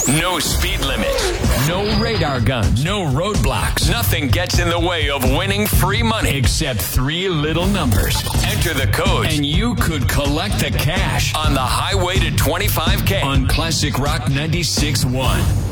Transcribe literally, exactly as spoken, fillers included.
No speed limit. No radar guns. No roadblocks. Nothing gets in the way of winning free money except three little numbers. Enter the code and you could collect the cash on the highway to twenty-five K on Classic Rock ninety-six point one.